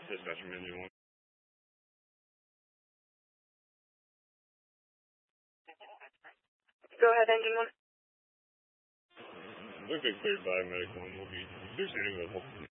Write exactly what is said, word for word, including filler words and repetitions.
Dispatch menu one. Go ahead, engine one. We've been cleared by medical one. We'll be proceeding with hopefully.